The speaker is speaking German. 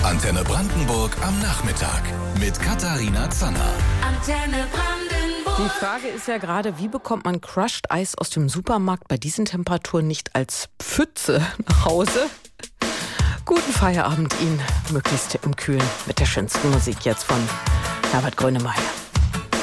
Antenne Brandenburg am Nachmittag mit Katharina Zanner. Antenne Brandenburg. Die Frage ist ja gerade, wie bekommt man Crushed Eis aus dem Supermarkt bei diesen Temperaturen nicht als Pfütze nach Hause? Guten Feierabend Ihnen, möglichst im Kühlen mit der schönsten Musik jetzt von Herbert Grönemeyer.